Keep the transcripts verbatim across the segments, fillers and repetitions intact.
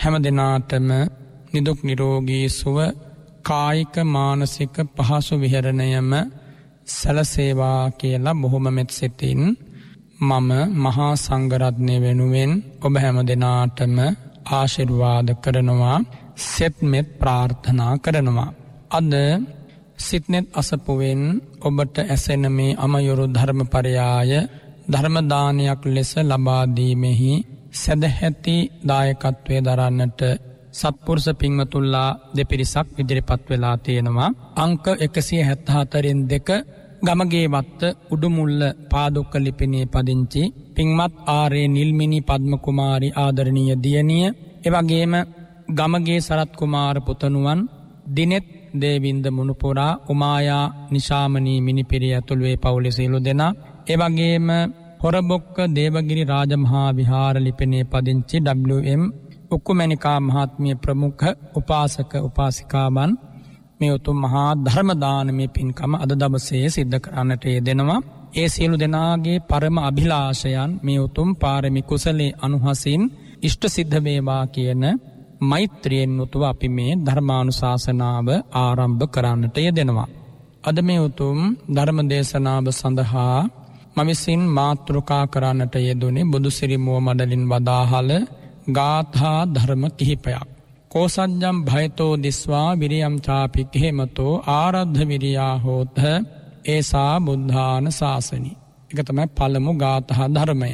හැම දිනාටම නිදුක් නිරෝගී සුව කායික මානසික පහසු විහරණයම සැලසේවා කියලා බොහොම මෙත් සිතින් මම මහා සංඝරත්නය වෙනුවෙන් ඔබ හැම දිනාටම ආශිර්වාද කරනවා සෙත් මෙත් ප්‍රාර්ථනා කරනවා. අද සිත්නෙත් අසපුවෙන් ඔබට ඇසෙන මේ අමයුරු ධර්මපරයාය ධර්ම දානයක් ලෙස ලබා දීමෙහි සදැහැති දායකත්වයේ දරන්නට සත්පුරුෂ පින්වතුන්ලා දෙපිරිසක් ඉදිරිපත් වෙලා තියෙනවා. අංක එකසිය හැත්තහතරෙන් දෙක ගමගේ වත්ත උඩුමුල්ල පාදුක්ක ලිපිනේ පදිංචි පින්වත් ආරේ නිල්මිනි පද්ම කුමාරි ආදරණීය දියණිය, එවැගේම ගමගේ සරත් කුමාර පුතණුවන් දිනෙත් දේවින්ද මුණුපුරා උමායා නිශාමනී මිනිපිරිය ඇතුළු වේ පවුලේ සියලු දෙනා, එවැගේම හොරබොක්ක දේවගිරි රාජමහා විහාර ලිපිනේ පදිංචි ඩබ්ලිව් එම් උක්කුමැණිකා මහත්මිය ප්‍රමුඛ උපාසක උපාසිකාවන් මේ උතුම් මහා ධර්ම දානමේ පින්කම අද දවසේ සිද්ධ කරන්නට යෙදෙනවා. ඒ සියලු දෙනාගේ පරම අභිලාෂයන් මේ උතුම් පාරමී කුසලයේ අනුහසින් ඉෂ්ට සිද්ධ වේවා කියන මෛත්‍රියෙන් උතුව අපි මේ ධර්මානුශාසනාව ආරම්භ කරන්නට යෙදෙනවා. අද මේ උතුම් ධර්ම දේශනාව සඳහා මම විසින් මාතෘකා කරන්නට යෙදුනේ බුදුසිරි මුව මඩලින් වදාහල ගාථා ධර්ම කිහිපයක්. කෝසඤ්ඤම් භයතෝ දිස්වා විරියම් චාපි කිහෙමතෝ ආරද්ධ විරියා හෝත ඒසා බුද්ධාන ශාසනි. ඒක තමයි පළමු ගාථා ධර්මය.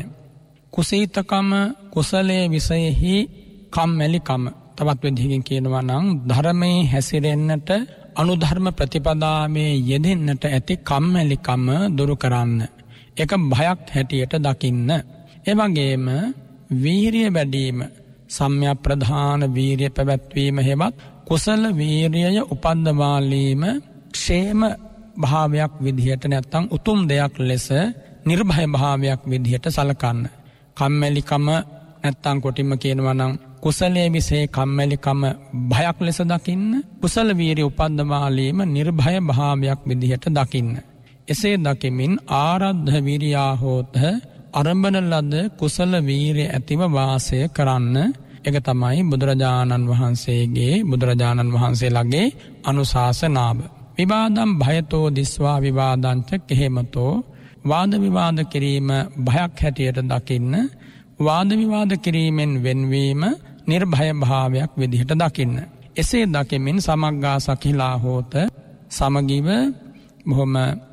කුසීතකම කුසලයේ විසයෙහි කම්මැලිකම. තවත් විදිහකින් කියනවා නම් ධර්මයේ හැසිරෙන්නට අනුධර්ම ප්‍රතිපදාවේ යෙදෙන්නට ඇති කම්මැලිකම දුරු කරන්න. ඒක භයක් හැටියට දකින්න. ඒ වගේම වීරිය වැඩිම, සම්‍යක් ප්‍රධාන වීරිය පැවැත්වීම හෙවත් කුසල වීරියය උපන්දවාලීම ക്ഷേම භාවයක් විදිහට නැත්තම් උතුම් දෙයක් ලෙස නිර්භය භාවයක් විදිහට සලකන්න. කම්මැලිකම නැත්තම් කොටින්ම කියනවා නම් කුසලයේ විසේ කම්මැලිකම භයක් ලෙස දකින්න, කුසල වීරිය උපන්දවාලීම නිර්භය භාවයක් විදිහට දකින්න. එසේ දකිමින් ආරද්ධ විරියා හෝත අරඹන ලද කුසල වීරිය ඇතිව වාසය කරන්න. ඒක තමයි බුදුරජාණන් වහන්සේගේ බුදුරජාණන් වහන්සේලාගේ අනුශාසනාව. විවාදම් භයතෝ දිස්වා විවාදංච කෙහෙමතෝ. වාද විවාද කිරීම භයක් හැටියට දකින්න, වාද විවාද කිරීමෙන් වෙන්වීම නිර්භය භාවයක් විදිහට දකින්න. එසේ දකිමින් සමග්ගා සකිලා හෝත සමගිව බොහොම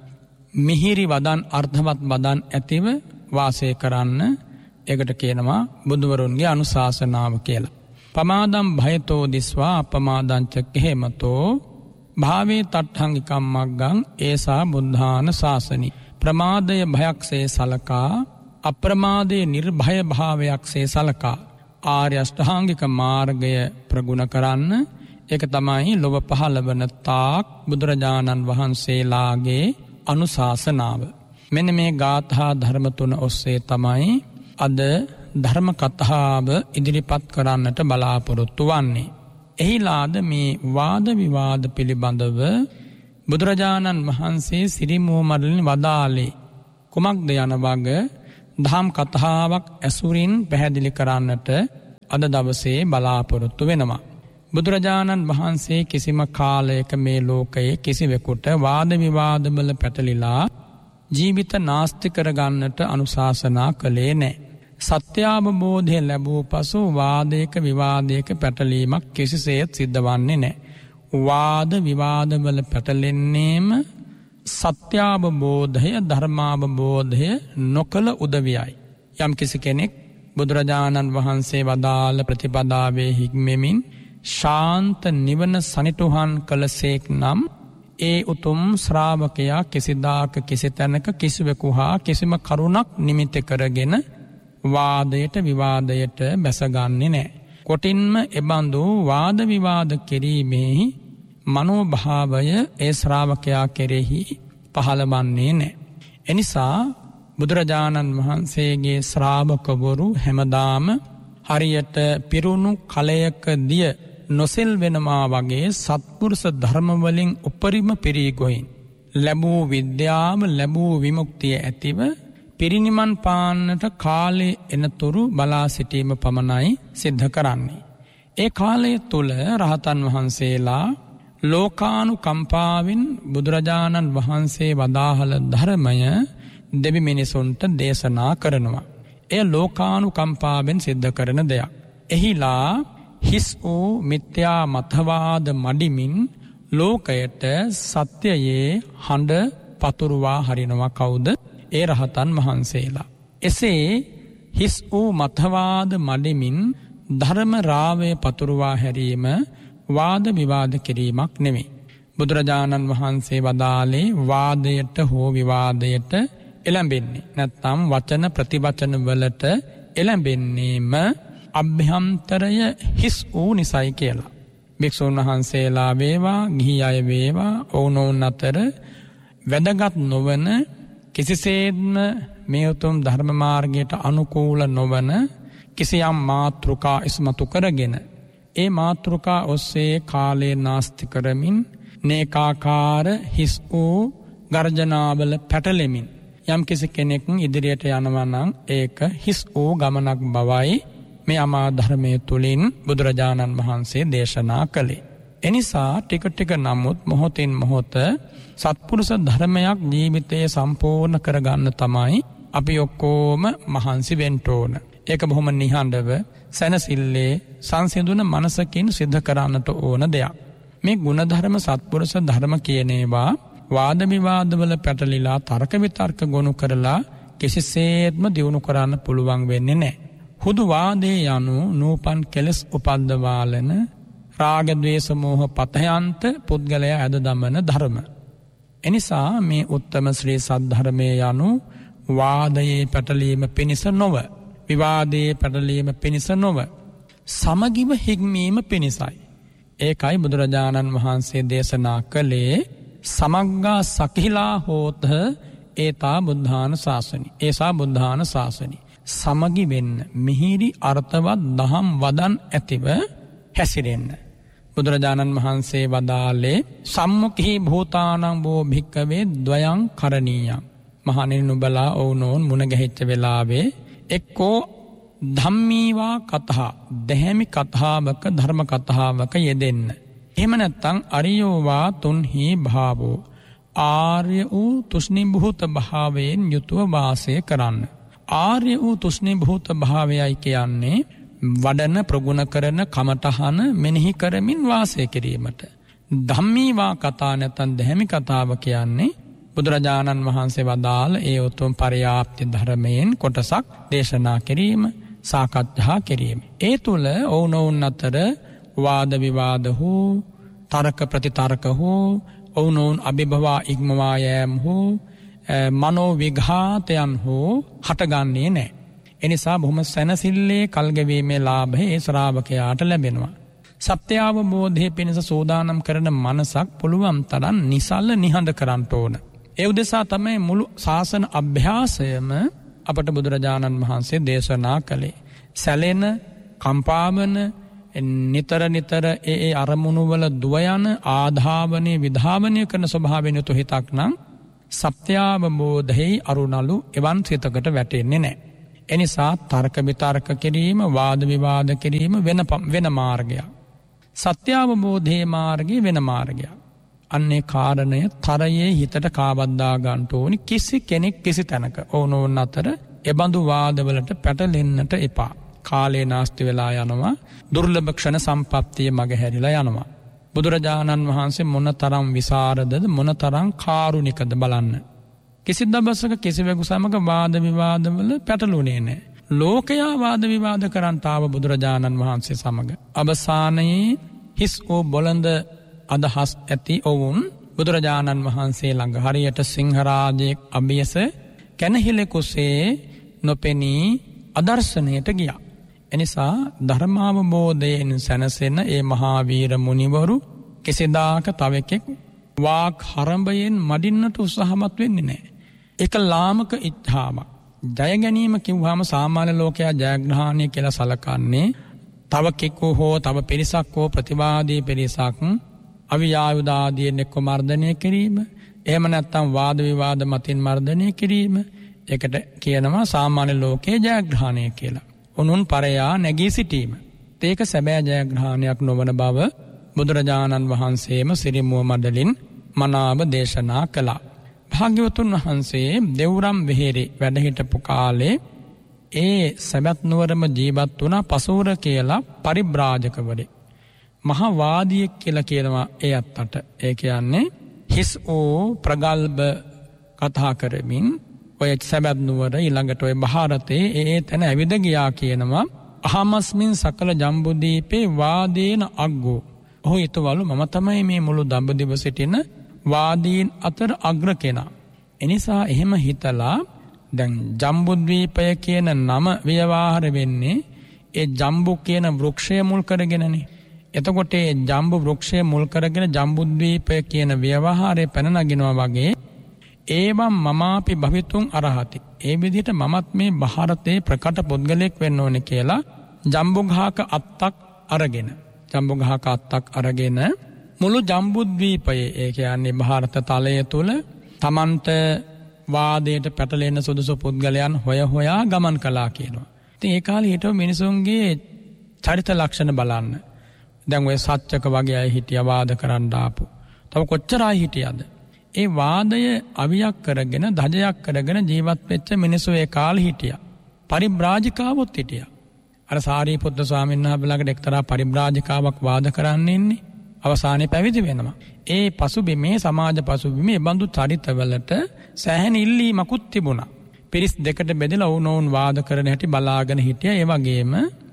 මිහිරි වදන් අර්ථවත් වදන් ඇතිව වාසය කරන්න. ඒකට කියනවා බුදුවරුන්ගේ අනුශාසනාව කියලා. පමාදම් භයතෝ දිස්වා අපමාදංච කෙහෙමතෝ භාවේ තට්ඨංගිකම් මග්ගං ඒසා බුද්ධාන ශාසනි. ප්‍රමාදය භයක්සේ සලකා අප්‍රමාදයේ නිර්භය භාවයක්සේ සලකා ආර්ය අෂ්ටාංගික මාර්ගය ප්‍රගුණ කරන්න. ඒක තමයි ලොව පහළ වන තාක් බුදුරජාණන් වහන්සේලාගේ අනුශාසනාව. මෙන්න මේ ගාථා ධර්ම තුන ඔස්සේ තමයි අද ධර්ම කතාව ඉදිරිපත් කරන්නට බලාපොරොත්තු වන්නේ. එහිලාද මේ වාද විවාද පිළිබඳව බුදුරජාණන් වහන්සේ සිරිමුව මඩලින් වදාළේ කුමක්ද යන වග දහම් කතාවක් ඇසුරින් පැහැදිලි කරන්නට අද දවසේ බලාපොරොත්තු වෙනවා. බුදුරජාණන් වහන්සේ කිසිම කාලයක මේ ලෝකයේ කිසිවෙකුට වාද විවාදවල පැටලිලා ජීවිත නාස්ති කරගන්නට අනුශාසනා කළේ නැහැ. සත්‍යාවබෝධය ලැබූ පසු වාදයක විවාදයක පැටලීමක් කිසිසේත් සිද්ධ වන්නේ නැහැ. වාද විවාදවල පැටලෙන්නේම සත්‍යාවබෝධය ධර්මාවබෝධය නොකළ උදවියයි. යම් කිසි කෙනෙක් බුදුරජාණන් වහන්සේ වදාළ ප්‍රතිපදාවේ හික්මෙමින් ශාන්ත නිවන සනිටුහන් කළසේක් නම් ඒ උතුම් ශ්‍රාවකයා කිසිදාක කිසි තැනක කිසිවෙකු හා කිසිම කරුණක් නිමිති කරගෙන වාදයට විවාදයට බැසගන්නේ නැහැ. කොටින්ම එබඳු වාද විවාද කිරීමෙහි මනෝභාවය ඒ ශ්‍රාවකයා කෙරෙහි පහළවන්නේ නැහැ. එනිසා බුදුරජාණන් වහන්සේගේ ශ්‍රාවකවරු හැමදාම හරියට පිරුණු කලයක දිය නොසෙල් වෙනවා වගේ සත්පුරුෂ ධර්මවලින් උපරිම පිරී ගොයින් ලැබූ විද්‍යාව ලැබූ විමුක්තිය ඇතිව පිරිනිවන් පාන්නට කාලේ එනතුරු බලා සිටීම පමණයි සිද්ධ කරන්නේ. ඒ කාලය තුල රහතන් වහන්සේලා ලෝකානුකම්පාවෙන් බුදුරජාණන් වහන්සේ වදාහල ධර්මය දෙවි මිනිසුන්ට දේශනා කරනවා. එය ලෝකානුකම්පාවෙන් සිද්ධ කරන දෙයක්. එහිලා හිස් වූ මිත්‍යා මතවාද මඩිමින් ලෝකයට සත්‍යයේ හඬ පතුරුවා හරිනවා කවුද? ඒ රහතන් වහන්සේලා. එසේ හිස් වූ මතවාද මඩිමින් ධර්ම රාවය පතුරුවා හැරීම වාද විවාද කිරීමක් නෙමෙයි. බුදුරජාණන් වහන්සේ වදාළේ වාදයට හෝ විවාදයට එළඹෙන්නේ නැත්නම් වචන ප්‍රතිවචන වලට එළඹෙන්නේම අභ්‍යන්තරය හිස් වූ නිසයි කියලා. භික්ෂුන් වහන්සේලා වේවා ගිහි අය වේවා ඔවුනොවුන් අතර වැදගත් නොවන කිසිසේත්ම මේ උතුම් ධර්ම මාර්ගයට අනුකූල නොවන කිසියම් මාතෘකා ඉස්මතු කරගෙන ඒ මාතෘකා ඔස්සේ කාලේ නාස්ති කරමින් නේකාකාර හිස් වූ ගර්ජනාවල පැටලෙමින් යම් කිසි කෙනෙක් ඉදිරියට යනවා නම් ඒක හිස් වූ ගමනක් බවයි මේ අමා ධර්මයේ තුලින් බුදුරජාණන් වහන්සේ දේශනා කළේ. එනිසා ටික ටික නමුත් මොහොතින් මොහොත සත්පුරුෂ ධර්මයක් ජීවිතයේ සම්පූර්ණ කරගන්න තමයි අපි ඔක්කොම මහන්සි වෙන්න ඕන. ඒක බොහොම නිහඬව සනසිල්ලේ සංසිඳුන මනසකින් සිද්ධ කරන්නට ඕන දෙයක්. මේ ගුණධර්ම සත්පුරුෂ ධර්ම කියන ඒවා වාද විවාදවල පැටලිලා තර්ක විතර්ක ගොනු කරලා කිසිසේත්ම දියුණු කරන්න පුළුවන් වෙන්නේ නැහැ. හුදු වාදේ යනු නූපන් කෙලස් උපද්දවාලන රාග ద్వේෂ මෝහ පතයන්ත පුද්ගලයා ඇද දමන ධර්ම. එනිසා මේ උත්තම ශ්‍රී සද්ධර්මයේ යනු වාදයේ පැටලීම පිණිස නොව විවාදයේ පැටලීම පිණිස නොව සමගිව හික්මීම පිණිසයි. ඒකයි බුදුරජාණන් වහන්සේ දේශනා කළේ සමග්ගා සකිලා හෝත ඒතා බුද්ධාන ශාසනි. ඒසා බුද්ධාන ශාසනි. සමගි වෙන්න මිහිරි අර්ථවත් දහම් වදන් ඇතිව හැසිරෙන්න. බුදුරජාණන් වහන්සේ වදාළේ සම්මුඛී භූතානං බෝ භික්කවේ ද්වයං කරණීයං. මහණෙනි නුඹලා ඔවුනෝන් මුණ ගැහිච්ච වෙලාවේ එක්කෝ ධම්මීවා කතා දැහැමි කතාවක ධර්ම කතාවක යෙදෙන්න. එහෙම නැත්නම් අරියෝවා තුන්හි භාවෝ ආර්ය වූ තුෂ්ණිභූත භාවයෙන් යුතුව වාසය කරන්න. ආර්ය වූ තුෂ්ණිභූත භාවයයි කියන්නේ වඩන ප්‍රගුණ කරන කමඨහන මෙනෙහි කරමින් වාසය කිරීමට. ධම්මීවා කතා නැත්නම් දැහැමි කතාව කියන්නේ බුදුරජාණන් වහන්සේ වදාළ ඒ උතුම් පරියාප්ති ධර්මයෙන් කොටසක් දේශනා කිරීම, සාකච්ඡා කිරීම. ඒ තුල ඔවුනොවුන් අතර වාද විවාද හෝ තර්ක ප්‍රතිතර්ක හෝ ඔවුනොවුන් අභිභවා ඉක්මවා යෑම හෝ මනෝ විඝාතයන් හෝ හටගන්නේ නැහැ. එනිසා බොහොම සැනසille කල්ගෙවීමේ ලාභය ඒ ශ්‍රාවකයාට ලැබෙනවා. සත්‍ය අවබෝධයේ පිණිස සෝදානම් කරන මනසක් පුළුවන් තරම් නිසල්ල නිහඬ කරන්න ඕන. ඒ උදෙසා තමයි මුළු ශාසන අභ්‍යාසයම අපට බුදුරජාණන් වහන්සේ දේශනා කළේ. සැලෙන, කම්පාවන, නිතර නිතර ඒ ඒ අරමුණු වල දුව යන ආධාවනය විධාවනය කරන ස්වභාවයෙන් යුතු හිතක් නම් සත්‍යාවබෝධෙහි අරුණලු එවන් සිතකට වැටෙන්නේ නැහැ. එනිසා තර්ක විතර්ක කිරීම, වාද විවාද කිරීම වෙන වෙන මාර්ගයක්. සත්‍යාවබෝධයේ මාර්ගය වෙන මාර්ගයක්. අන්නේ කාරණය තරයේ හිතට කාවද්දා ගන්න ඕනි. කිසි කෙනෙක් කිසි තැනක ඕනෝන් අතර එබඳු වාදවලට පැටලෙන්නට එපා. කාලේ නාස්ති වෙලා යනවා. දුර්ලභ ක්ෂණ සම්පත්තිය මගහැරිලා යනවා. බුදුරජාණන් වහන්සේ මොනතරම් විසරදද මොනතරම් කාරුණිකද බලන්න. කිසි දවසක කිසිවෙකු සමග වාද විවාදවල පැටළුනේ නැහැ. ලෝකයා වාද විවාද කරන්ට ආව බුදුරජාණන් වහන්සේ සමග. අවසානයේ හිස් වූ බොළඳ අදහස් ඇති ඔවුන් බුදුරජාණන් වහන්සේ ළඟ හරියට සිංහරාජයෙක් අභියස කැනහිලෙකුසේ නොපෙනී අදර්ශනයට ගියා. එනිසා ධර්මාවබෝධයෙන් සැනසෙන ඒ මහා වීර මුනිවරු කිසිදාක තවෙකෙක් වාක් හරඹයෙන් මඩින්නට උත්සාහමත් වෙන්නේ නැහැ. ඒක ලාමක ඉච්ඡාවක්. ජය ගැනීම කිව්වම සාමාන්‍ය ලෝකයා ජයග්‍රහණය කියලා සලකන්නේ තව කෙනෙකු හෝ තව පිරිසක් හෝ ප්‍රතිවාදී පිරිසක් අවියායුධාදීන් එක්ක මර්ධනය කිරීම, එහෙම නැත්නම් වාද විවාද මතින් මර්ධනය කිරීම. ඒකට කියනවා සාමාන්‍ය ලෝකයේ ජයග්‍රහණය කියලා. උනුන් පරයා නැගී සිටීම. ඒක සැබෑ ජයග්‍රහණයක් නොවන බව බුදුරජාණන් වහන්සේම සිරිමුව මඩලින් මනාව දේශනා කළා. භාග්‍යවතුන් වහන්සේ දෙව්රම් වෙහෙරේ වැඩ හිටපු කාලේ ඒ සැබැත් නුවරම ජීවත් වුණා පසූර කියලා පරිබ්‍රාජකවරේ. මහා වාදියෙක් කියලා කියනවා ඒ අත්තට. ඒ කියන්නේ හිස් ඕ ප්‍රගල්භ කතා කරමින් ඔය සැබැත් නුවර ඊළඟට ඔය භාරතේ ඒ තැන ඇවිද ගියා කියනවා. අහමස්මින් සකල ජම්බුදීපේ වාදේන අග්ගෝ. ඔහු ඊතවලු මම තමයි මේ මුළු දඹදිව සිටින වාදීන් අතර අග්‍ර කෙනා. එනිසා එහෙම හිතලා දැන් ජම්බුද්වීපය කියන නම ව්‍යවහාර වෙන්නේ ඒ ජම්බු කියන වෘක්ෂය මුල් කරගෙනනේ. එතකොට ඒ ජම්බු වෘක්ෂය මුල් කරගෙන ජම්බුද්වීපය කියන ව්‍යවහාරය පැන නගිනවා වගේ ඒවම් මමාපි භවිතුන් අරහති. ඒ විදිහට මමත් මේ භාරතයේ ප්‍රකට පුද්ගලයෙක් වෙන්න ඕනේ කියලා ජම්බුගහක අත්තක් අරගෙන ජම්බුගහක අත්තක් අරගෙන මුළු ජම්බුද්වීපයේ ඒ කියන්නේ ಭಾರತ තලය තුල තමන්ට වාදයට පැටලෙන සුදුසු පුද්ගලයන් හොය හොයා ගමන් කළා කියනවා. ඉතින් ඒ කාලේ හිටව මිනිසුන්ගේ චරිත ලක්ෂණ බලන්න. දැන් ඔය සත්‍යක වගේ අය හිටියා වාද කරන්න ආපු. තව කොච්චර අය හිටියද? ඒ වාදය අවියක් කරගෙන දජයක් කරගෙන ජීවත් වෙච්ච මිනිස්සු ඒ කාලේ හිටියා. පරිබ්‍රාජිකාවොත් හිටියා. අර සාරිපුත්‍ර ස්වාමීන් වහන්සේ ළඟට එක්තරා පරිබ්‍රාජිකාවක් වාද කරන්න ඉන්නේ. අවසානයේ පැවිදි වෙනවා. ඒ පසුබිමේ සමාජ පසුබිමේ බඳු චරිතවලට සෑහෙන ඉල්ලීමකුත් තිබුණා. පිරිස් දෙකට බෙදලා වුණෝන් වාද කරන හැටි බලාගෙන හිටියා. ඒ වගේම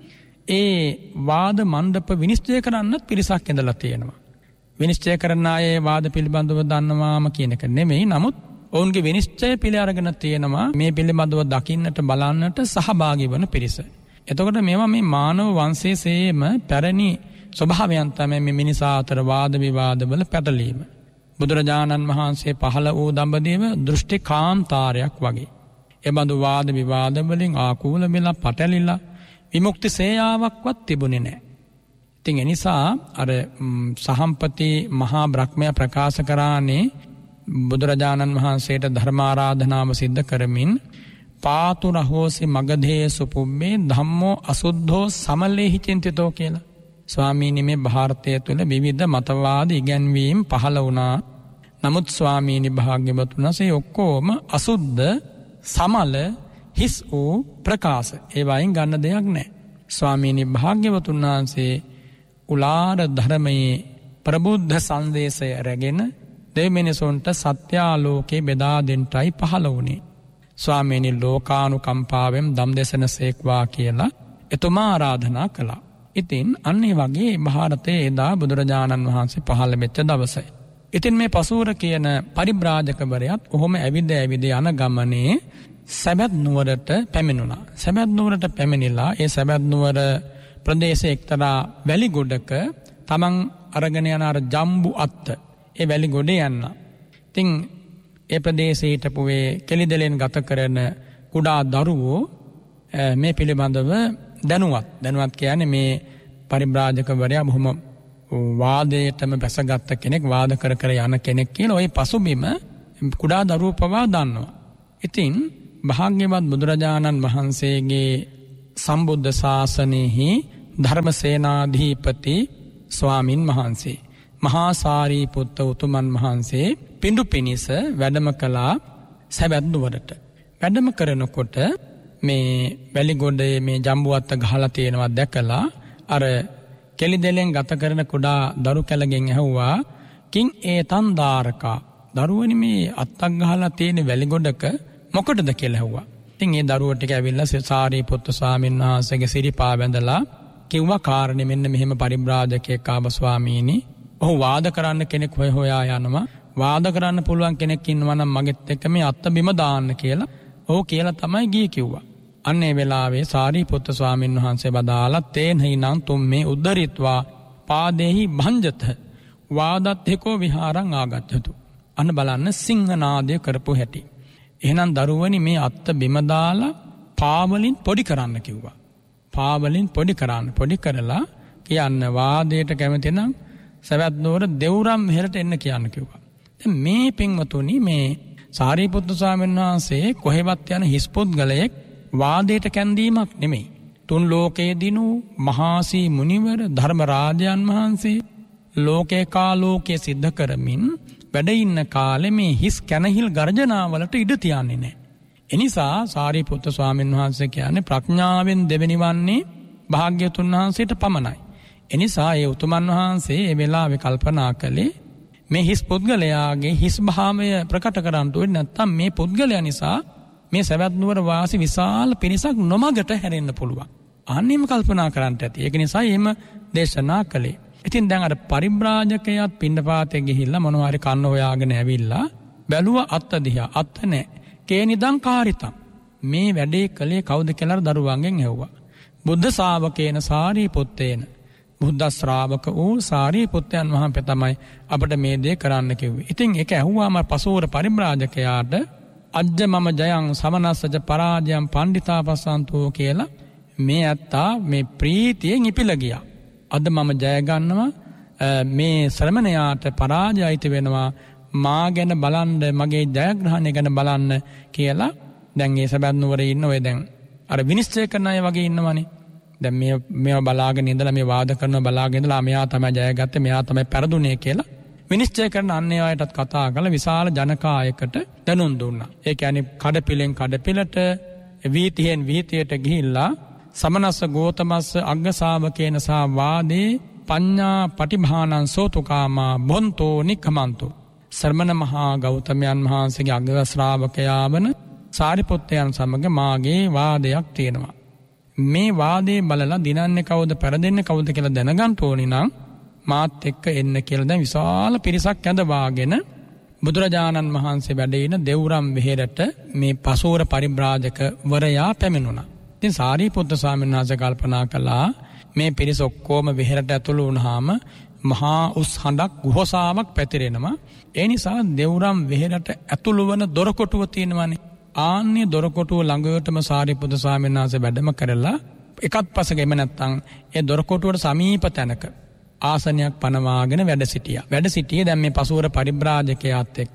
ඒ වාද මණ්ඩප විනිශ්චය කරන්නත් පිරිසක් ඉඳලා තියෙනවා. විනිශ්චය කරන අය වාද පිළිබඳව දන්නවාම කියන එක නෙමෙයි. නමුත් ඔවුන්ගේ විනිශ්චය පිළි අරගෙන තියෙනවා මේ පිළිබඳව දකින්නට බලන්නට සහභාගී වන පිරිස. එතකොට මේවා මේ මානව වංශයේම පැරණි ස්වභාවයන් තමයි මේ මිනිසා අතර වාද විවාදවල පැටලීම. බුදුරජාණන් වහන්සේ පහළ වූ දඹදිව දෘෂ්ටි කාන්තාරයක් වගේ. ඒ බඳු වාද විවාද වලින් ආකූල වෙලා පටලිලා විමුක්ති සේයාවක්වත් තිබුණේ නැහැ. ඉතින් ඒ නිසා අර සහම්පති මහා බ්‍රහ්මයා ප්‍රකාශ කරානේ බුදුරජාණන් වහන්සේට ධර්මාරාධනාව සිද්ධ කරමින් පාතු රහෝසි මගධේ සුපුම්මේ ධම්මෝ අසුද්ධෝ සමලේහි චින්තිතෝ කියලා. ස්වාමීනි මේ ಭಾರತය තුළ විවිධ මතවාද ඉගැන්වීම් පහළ වුණා. නමුත් ස්වාමීනි භාග්‍යවතුන් වහන්සේ ඔක්කොම අසුද්ධ සමල හිස් වූ ප්‍රකාශ. ඒ වයින් ගන්න දෙයක් නැහැ. ස්වාමීනි භාග්‍යවතුන් වහන්සේ උලාර ධර්මයේ ප්‍රබුද්ධ සංදේශය රැගෙන දෙවිමිනිසුන්ට සත්‍යාලෝකේ බෙදා දෙන්නයි පහළ වුණේ. ස්වාමීනි ලෝකානුකම්පාවෙන් දම් දෙසන සේක්වා කියලා එතුමා ආරාධනා කළා. ඉතින් අන්නේ වගේ ಭಾರತයේ එදා බුදුරජාණන් වහන්සේ පහළ වෙච්ච දවසයි. ඉතින් මේ පසූර කියන පරිබ්‍රාජකවරයාත් ඔහොම ඇවිද ඇවිද යන ගමනේ සැබැත් නුවරට පැමිණුණා. සැබැත් නුවරට පැමිණිලා ඒ සැබැත් නුවර ප්‍රදේශයේ එක්තරා වැලි ගොඩක තමන් අරගෙන යන අර ජම්බු අත්ත ඒ වැලි ගොඩේ යන්න. ඉතින් ඒ ප්‍රදේශයේ හිටපු ඒ කෙලිදෙලෙන් ගත කරන කුඩා දරුවෝ මේ පිළිබඳව දැනුවත් දැනුවත් කියන්නේ මේ පරිබ්‍රාජකවරයා බොහොම වාදයටම බැසගත් කෙනෙක් වාද කර කර යන කෙනෙක් කියලා ওই පසුබිම කුඩා දරුවෝ පවා දන්නවා. ඉතින් භාග්‍යවත් බුදුරජාණන් වහන්සේගේ සම්බුද්ධ ශාසනයෙහි ධර්මසේනාධිපති ස්වාමින් වහන්සේ මහා සාරිපුත්ත උතුමන් වහන්සේ පිඬු පිනිස වැඩම කළා සැබැත් නුවරට. වැඩම කරනකොට මේ වැලිගොඩේ මේ ජම්බුවත්ත ගහලා තියෙනවා දැකලා අර කෙලිදෙලෙන් ගත කරන කුඩා දරු කැලගෙන් ඇහුවා කිං ඒතන් දාරකා දරුවනි මේ අත්තක් ගහලා තියෙන වැලිගොඩක මොකටද කියලා ඇහුවා. ඉතින් ඒ දරුවෝ ටික ඇවිල්ලා සාරිපුත්තු ස්වාමීන් වහන්සේගේ සිරිපා බැඳලා කිව්වා කාරණේ මෙන්න මෙහෙම පරිබ්‍රාජකෙක් ආව ස්වාමීනි. ඔහු වාද කරන්න කෙනෙක් හොය හොයා යනවා. වාද කරන්න පුළුවන් කෙනෙක් ඉන්නවා නම් මගෙත් එක්ක මේ අත්ත බිම දාන්න කියලා. ඔහු කියලා තමයි ගියේ කිව්වා. අන්නේ වෙලාවේ සාරිපුත්තු ස්වාමීන් වහන්සේ බදාලා තේනහිනම් තුම් මේ උද්දරිත්වා පාදේහි භංජත වාදත් හේකෝ විහාරං ආගච්ඡතු. අන්න බලන්න සිංහනාදය කරපු හැටි. එහෙනම් දරුවනි මේ අත්ත බිම දාලා පාවලින් පොඩි කරන්න කිව්වා. පාවලින් පොඩි කරන්න පොඩි කරලා කියන්න වාදයට කැමති නම් සවැත් නුවර දෙවුරම් මෙහෙරට එන්න කියන්න කිව්වා. දැන් මේ පින්වතුනි මේ සාරිපුත්තු ස්වාමීන් වහන්සේ කොහෙවත් යන හිස් පුද්ගලයෙක් වාදයට කැඳීමක් නෙමෙයි. තුන් ලෝකයේ දිනු මහාසී මුනිවර ධර්මරාජයන් වහන්සේ ලෝකේ කාලෝකයේ සිද්ධ කරමින් වැඩ ඉන්න කාලේ මේ හිස් කැනහිල් ගර්ජනාවලට ඉඩ තියන්නේ නැහැ. එනිසා සාරිපුත්ත ස්වාමීන් වහන්සේ කියන්නේ ප්‍රඥාවෙන් දෙවෙනි වන්නේ භාග්‍යතුන් වහන්සේට පමණයි. එනිසා ඒ උතුමන් වහන්සේ ඒ වෙලාවේ කල්පනා කළේ මේ හිස් පුද්ගලයාගේ හිස් භාවය ප්‍රකට කරන්න ඕනේ නැත්නම් මේ පුද්ගලයා නිසා මේ සවැත් නුවර වාසී විශාල පිරිසක් නොමගට හැරෙන්න පුළුවන්. අන්නේම කල්පනා කරන්නට ඇති. ඒක නිසා එහෙම දේශනා කළේ. ඉතින් දැන් අර පරිබ්‍රාජකයාත් පින්නපාතේ ගිහිල්ලා මොනවා හරි කන්න හොයාගෙන ඇවිල්ලා බැලුවා අත්ත දිහා. අත්ත නැහැ. කේනිදං කාරිතං. මේ වැඩේ කළේ කවුද කියලා දරුවන්ගෙන් ඇහුවා. බුද්ධ ශාවකේන සාරිපුත්තේන. බුද්ධ ශ්‍රාවක වූ සාරිපුත්තයන් වහන්සේ තමයි අපිට මේ දේ කරන්න කිව්වේ. ඉතින් ඒක ඇහුවාම පසෝර පරිබ්‍රාජකයාට අජ්ජ මම ජයං සමනස්සජ පරාජයං පණ්ඩිතාපස්සන්තෝ කියලා මේ ඇත්තා මේ ප්‍රීතියෙන් ඉපිල ගියා. අද මම ජය ගන්නවා මේ ශ්‍රමණයාට පරාජයයිත වෙනවා මා ගැන බලන්න මගේ ජයග්‍රහණය ගැන බලන්න කියලා දැන් ඒ සබැත් නුවරේ ඉන්න ඔය දැන් අර විනිශ්චය කරන අය වගේ ඉන්නවනේ. දැන් මේ මේව බලාගෙන ඉඳලා මේ වාද කරනවා බලාගෙන ඉඳලා මෙයා තමයි ජයගත්තේ මෙයා තමයි පෙරදුනේ කියලා විනිශ්චය කරන අන්නේ අයටත් කතා කරලා විශාල ජනකායකට දැනුම් දුන්නා. ඒ කියන්නේ කඩපිලෙන් කඩපිලට වීතියෙන් වීතියට ගිහිල්ලා සමනස්ස ගෝතමස්ස අග්ග ශාවකේන සා වාදේ පඤ්ඤා පටිභානං සෝතුකාමා බොන්තෝ නික්ඛමන්තෝ. ශ්‍රමණ මහා ගෞතමයන් වහන්සේගේ අග්ග ශ්‍රාවකයා වන සාරිපුත්තයන් සමග මාගේ වාදයක් තියෙනවා. මේ වාදේ බලලා දිනන්නේ කවුද පෙරදෙන්නේ කවුද කියලා දැනගන්න ඕනි නම් මාත් එක්ක එන්න කියලා දැන් විශාල පිරිසක් ඇඳවාගෙන බුදුරජාණන් වහන්සේ වැඩ ඉන දෙව්රම් වෙහෙරට මේ පසෝර පරිබ්‍රාජක වරයා පැමිණුණා. ඉතින් සාරිපුත්ත ස්වාමීන් වහන්සේ කල්පනා කළා මේ පිරිස ඔක්කොම වෙහෙරට ඇතුළු වුණාම මහා උස් හඬක් ගුහසාවක් පැතිරෙනවා. ඒ නිසා දෙව්රම් වෙහෙරට ඇතුළු වන දොරකොටුව තියෙනවානේ. ආන්නේ දොරකොටුව ළඟටම සාරිපුත්ත ස්වාමීන් වහන්සේ වැඩම කරලා එකත් පසක එම නැත්තම් ඒ දොරකොටුවට සමීප තැනක ආසනයක් පනවාගෙන වැඩ සිටියා. වැඩ සිටියේ දැන් මේ පසුවර පරිබ්‍රාජකයාත් එක්ක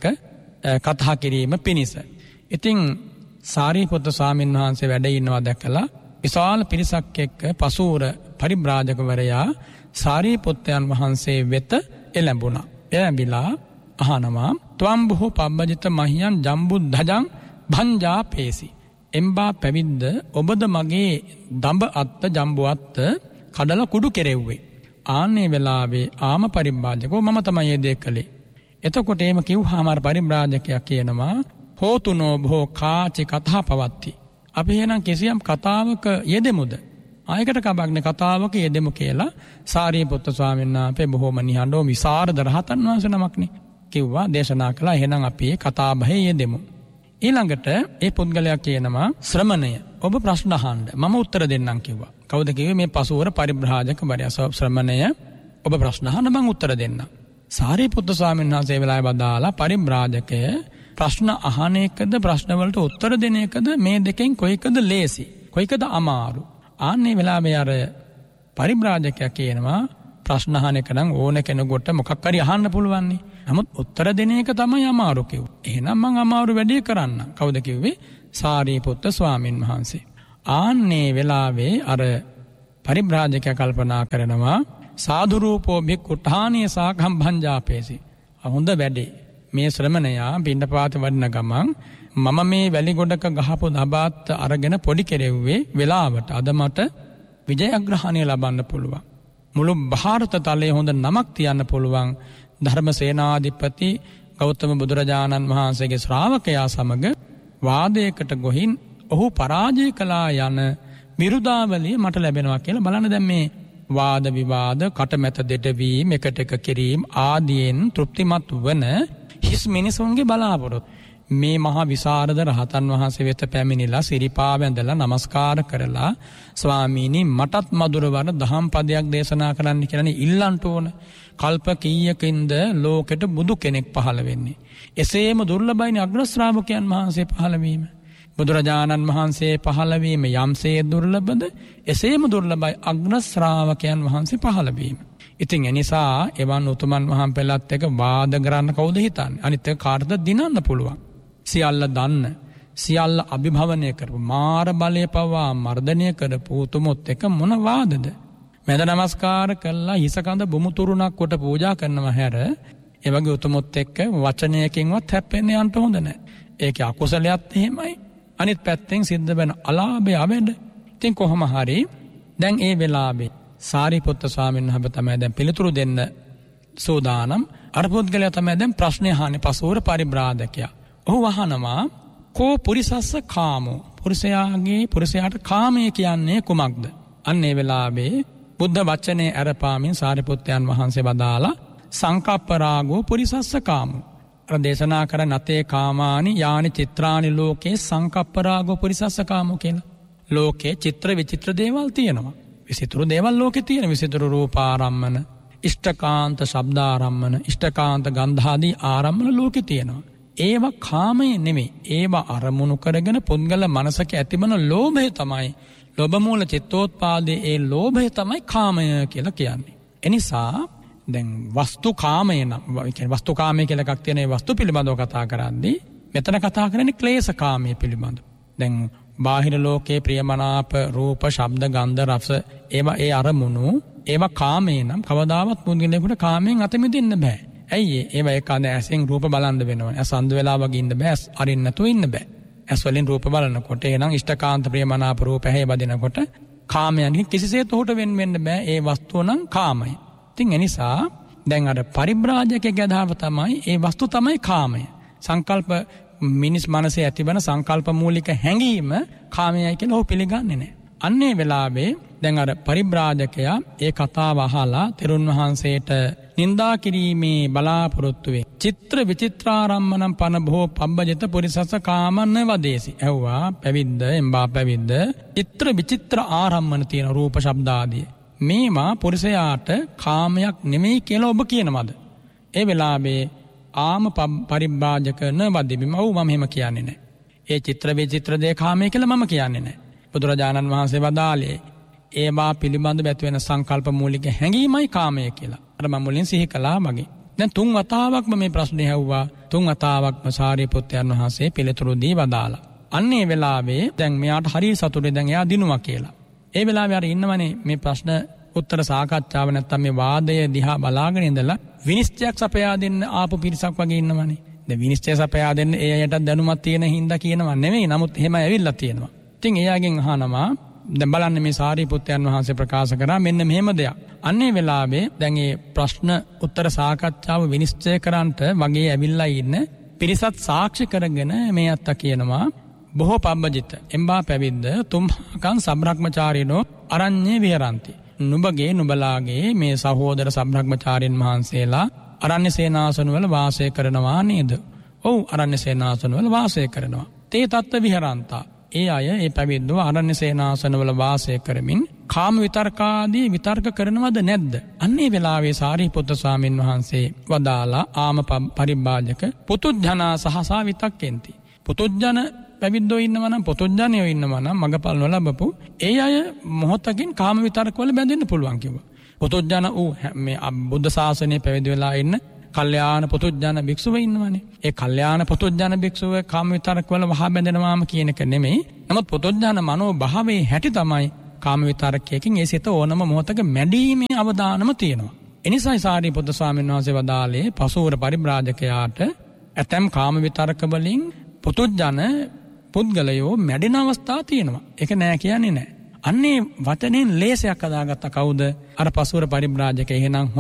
කතා කිරීම පිණිස. ඉතින් සාරිපුත්ත ස්වාමීන් වහන්සේ වැඩ ඉන්නවා දැකලා විශාල පිරිසක් එක්ක පසුවර පරිබ්‍රාජකවරයා සාරිපුත්තයන් වහන්සේ වෙත එළඹුණා. එළඹිලා අහනවා ත්වම් බොහෝ පබ්බජිත මහියන් ජම්බුද්ධජං භංජා පේසි. එම්බා පැවිද්ද ඔබද මගේ දඹ අත්ත ජම්බු අත්ත කඩලා කුඩු කෙරෙව්වේ. ආන්නේ වෙලාවේ ආම පරිබ්‍රාජකෝ මම තමයි ඒ දේ කළේ. එතකොට එහෙම කිව්වහම අර පරිබ්‍රාජකයා කියනවා හෝතුනෝ බෝ කාචි කතා පවත්ති. අපි එහෙනම් කිසියම් කතාවක යෙදෙමුද? ආයකට කබක්නේ කතාවක යෙදෙමු කියලා සාරිපුත්ත ස්වාමීන් වහන්සේ බොහොම නිහඬව විසරද රහතන් වහන්සේ නමක්නේ කිව්වා දේශනා කළා. එහෙනම් අපි කතා බහේ යෙදෙමු. ඊළඟට ඒ පුද්ගලයා කියනවා ශ්‍රමණය ඔබ ප්‍රශ්න අහන්න මම උත්තර දෙන්නම් කිව්වා. කවුද කිව්වේ මේ පසුවර පරිබ්‍රාජක වරයා ශ්‍රමණය ඔබ ප්‍රශ්න අහන්න මම උත්තර දෙන්නම්. සාරිපුත්ත ස්වාමීන් වහන්සේ වෙලාවේ බදාලා පරිබ්‍රාජකය ප්‍රශ්න අහන එකද ප්‍රශ්න වලට උත්තර දෙන එකද මේ දෙකෙන් කොයිකද ලේසි කොයිකද අමාරු? ආන්නේ වෙලාවේ අර පරිබ්‍රාජකයා කියනවා ප්‍රශ්න අහන එක නම් ඕන කෙනෙකුට මොකක් හරි අහන්න පුළුවන් නේ. නමුත් උත්තර දෙන එක තමයි අමාරු කිව්වේ. එහෙනම් මං අමාරු වැඩේ කරන්න. කවුද කිව්වේ? සාරිපුත්ත ස්වාමීන් වහන්සේ. ආන්නේ වෙලාවේ අර පරිබ්‍රාජකයා කල්පනා කරනවා සාදු රූපෝ භික්ඛුඨානිය සාඛම් භංජාපේසි. හොඳ වැඩේ. මේ ශ්‍රමණයා පින්ඩපාත වඩන ගමන් මම මේ වැලි ගොඩක ගහපු දබාත් අරගෙන පොඩි කෙරෙව්වේ වෙලාවට අද මට විජයග්‍රහණය ලබන්න පුළුවන්. මුළු ಭಾರತ තලයේ හොඳ නමක් තියන්න පුළුවන්. ධර්මසේනාධිපති ගෞතම බුදුරජාණන් වහන්සේගේ ශ්‍රාවකයා සමග වාදයකට ගොහින් ඔහු පරාජය කළා යන විරුදාවලිය මට ලැබෙනවා කියලා බලන්න. දැන් මේ වාද විවාද කටමැත දෙඩවීම එකට එක කිරීම ආදීන් තෘප්තිමත් වන හිස් මිනිසුන්ගේ බලාපොරොත්තු මේ මහා විසරද රහතන් වහන්සේ වෙත පැමිණිලා සිරිපා වැඳලා নমස්කාර කරලා ස්වාමීනි මටත් මధుරවර දහම් පදයක් දේශනා කරන්න කියලානේ ඉල්ලන්ට ඕන. කල්ප කීයකින්ද ලෝකෙට බුදු කෙනෙක් පහළ වෙන්නේ. එසේම දුර්ලභයිනේ අග්‍ර ශ්‍රාවකයන් වහන්සේ පහළ වීම. බුදුරජාණන් වහන්සේ පහළ වීම යම්සේ දුර්ලභද එසේම දුර්ලභයි අග්‍ර ශ්‍රාවකයන් වහන්සේ පහළ වීම. ඉතින් ඒ නිසා එවන් උතුමන් වහන්සේලාත් එක්ක වාද කරන්න කවුද හිතන්නේ? අනිත් එක කාටද දිනන්න පුළුවන්? සියල්ල දන්න සියල්ල අභිභවනය කරපු මාර බලය පවා මර්ධනය කරපු උතුමොත් එක මොන වාදද? මැද නමස්කාර කළා හිසකඳ බුමුතුරුණක් කොට පූජා කරනවා හැර ඒ වගේ උතුමොත් එක්ක වචනයකින්වත් හැප්පෙන්න යන්න හොඳ නැහැ. ඒකේ අකුසලයක් එහෙමයි. අනිත් පැත්තෙන් සිද්ධ වෙන අලාභය අවැඩ. ඉතින් කොහොම හරි දැන් ඒ වෙලාවේ සාරිපුත්ත ස්වාමීන් වහන්සේ තමයි දැන් පිළිතුරු දෙන්න සෝදානම්. අර පුද්ගලයා තමයි දැන් ප්‍රශ්නේ අහන්නේ පසෝර පරිබ්‍රාජකයා. ඔහු අහනවා කෝ පුරිසස්ස කාමෝ. පුරුෂයාගේ පුරුෂයාට කාමය කියන්නේ කුමක්ද? අන්න ඒ වෙලාවේ බුද්ධ වචනේ අරපාමින් සාරිපුත්තයන් වහන්සේ වදාලා සංකප්ප රාගෝ පුරිසස්ස කාමෝ. අර දේශනා කර නතේ කාමානි යානි චිත්‍රානි ලෝකේ සංකප්ප රාගෝ පුරිසස්ස කාමෝ කියලා. ලෝකේ චිත්‍ර විචිත්‍ර දේවල් තියෙනවා. විසිතුරු දේවල් ලෝකේ තියෙන විසිතුරු රූපාරම්මන, ඉෂ්ඨකාන්ත ශබ්දාරම්මන, ඉෂ්ඨකාන්ත ගන්ධාදී ආරම්මන ලෝකේ තියෙනවා. ඒවා කාමය නෙමෙයි. ඒවා අරමුණු කරගෙන පුද්ගල මනසක ඇතිවන ලෝභය තමයි ලෝභ මූල චිත්තෝත්පාදයේ ඒ ලෝභය තමයි කාමය කියලා කියන්නේ. එනිසා දැන් වස්තු කාමය නම් කියන්නේ වස්තු කාමය කියලා එකක් තියෙන ඒ වස්තු පිළිබඳව කතා කරද්දී මෙතන කතා කරන්නේ ක්ලේශ කාමය පිළිබඳව. දැන් බාහිර ලෝකයේ ප්‍රියමනාප රූප, ශබ්ද, ගන්ධ, රස ඒවා ඒ අරමුණු ඒවා කාමේ නම් කවදාවත් පුද්ගලයෙකුට කාමයෙන් අත මිදෙන්න බෑ. ඇයි ඒ? ඒවා ඒක ඇසෙන් රූප බලන්න වෙනවා. ඇස් අන්ධ වෙලා වගේ ඉන්න බෑ. ඇස් අරින්න නැතුව ඉන්න බෑ. ඇස් වලින් රූප බලනකොට එනං ඉෂ්ඨකාන්ත ප්‍රියමනාප රූප ඇහි වදිනකොට කාමයන්ගෙන් කිසිසේත් උහුට වෙන් වෙන්න බෑ. ඒ වස්තුව නම් කාමයි. ඉතින් ඒ නිසා දැන් අර පරිබ්‍රාජකගේ අදහව තමයි ඒ වස්තු තමයි කාමය. සංකල්ප මිනිස් මනසේ ඇතිවන සංකල්ප මූලික හැඟීම කාමයයි කියලා ඔහු පිළිගන්නේ නැහැ. අන්නේ වෙලාවේ දැන් අර පරිබ්‍රාජකයා ඒ කතාව අහලා තෙරුන් වහන්සේට නින්දා කිරීමේ බලාපොරොත්තු වේ. චිත්‍ර විචිත්‍රාරම්මනම් පන බොහෝ පබ්බජිත පුරිසස්ස කාමන්න වදේසි. ඇහුවා පැවිද්ද එම්බා පැවිද්ද චිත්‍ර විචිත්‍ර ආරම්මන තියෙන රූප ශබ්ද ආදී මේවා පුරුෂයාට කාමයක් නෙමෙයි කියලා ඔබ කියනවද? ඒ වෙලාවේ ආම පරිබ්‍රාජක න වදිබිම ඔව් මම එහෙම කියන්නේ නැහැ. ඒ චිත්‍ර විචිත්‍ර දේ කාමයේ කියලා මම කියන්නේ නැහැ. බුදුරජාණන් වහන්සේ වදාළේ ඒවා පිළිබඳව ඇති වෙන සංකල්ප මූලික හැඟීමයි කාමය කියලා. අර මම මුලින් සිහි කළා වගේ. දැන් තුන් වතාවක්ම මේ ප්‍රශ්නේ ඇහුවා. තුන් වතාවක්ම සාරිපුත්තයන් වහන්සේ පිළිතුරු දී වදාලා. අන්නේ වෙලාවේ දැන් මෙයාට හරිය සතුටුයි දැන් එයා දිනුවා කියලා. ඒ වෙලාවේ අර ඉන්නවනේ මේ ප්‍රශ්න උත්තර සාකච්ඡාව නැත්තම් මේ වාදය දිහා බලාගෙන ඉඳලා විනිශ්චයක් සපයා දෙන්න ආපු පිරිසක් වගේ ඉන්නවනේ. දැන් විනිශ්චය සපයා දෙන්න ඒ අයට දැනුමක් තියෙන හින්දා කියනවා නෙමෙයි. නමුත් එහෙම ඇවිල්ලා තියෙනවා. ඉතින් එයාගෙන් අහනවා දැන් බලන්න මේ සාරිපුත්තයන් වහන්සේ ප්‍රකාශ කරා මෙන්න මෙහෙම දෙයක්. අන්නේ වෙලාවේ දැන් මේ ප්‍රශ්න උත්තර සාකච්ඡාව විනිශ්චය කරන්නට වගේ ඇවිල්ලා ඉන්න පිරිසත් සාක්ෂි කරගෙන මේ අත්ත කියනවා බොහෝ පබ්බජිත එම්බා පැවිද්ද තුම්කං සබ්‍රහ්මචාරිනෝ අරඤ්ඤේ විහරಂತಿ. නුඹගේ නුඹලාගේ මේ සහෝදර සබ්‍රහ්මචාරින් වහන්සේලා අරණ්‍ය සේනාසන වල වාසය කරනවා නේද? ඔව් අරණ්‍ය සේනාසන වල වාසය කරනවා. තේ තත්ත්ව විහරಂತಾ. ඒ අය ඒ පැවිද්දෝ අරණ්‍ය සේනාසන වල වාසය කරමින් කාම විතර්කාදී විතර්ක කරනවද නැද්ද? අන්නේ වෙලාවේ සාරිපුත්ත ස්වාමීන් වහන්සේ වදාලා ආම පරිබ්‍රාජක පුතුජනා සහසා විතක්කෙන්ති. පුතුජන පැවිද්දෝ ඉන්නවා නම් පුතුජනයෝ ඉන්නවා නම් මගපල් නොලබපු ඒ අය මොහොතකින් කාම විතර්ක වල බැඳෙන්න පුළුවන් කිව්වා. පුතුජන ඌ මේ බුද්ධ ශාසනයේ පැවිදි වෙලා ඉන්න කල්යාණ පුතුජන භික්ෂුව ඉන්නවනේ. ඒ කල්යාණ පුතුජන භික්ෂුව කාම විතරක වල වහ බැඳෙනවාම කියන එක නෙමෙයි. නමුත් පුතුජන මනෝ භාවයේ හැටි තමයි කාම විතරකයෙන් ඒ සිත ඕනම මොහොතක මැඩීමේ අවදානම තියෙනවා. එනිසායි සාරිපුත්ත ස්වාමීන් වහන්සේ වදාළේ පසුවර පරිබ්‍රාජකයාට ඇතම් කාම විතරක වලින් පුතුජන පුද්ගලයෝ මැඩෙන අවස්ථා තියෙනවා. ඒක නෑ කියන්නේ නෑ. අන්නේ වචනෙන් ලේසයක් අදාගත්ත කවුද? අර පසුවර පරිබ්‍රාජක එහෙනම්